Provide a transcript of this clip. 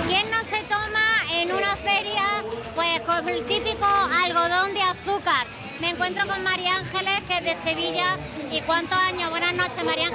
¿Quién no se toma en una feria pues con el típico algodón de azúcar? Me encuentro con María Ángeles, que es de Sevilla. ¿Y cuántos años? Buenas noches, María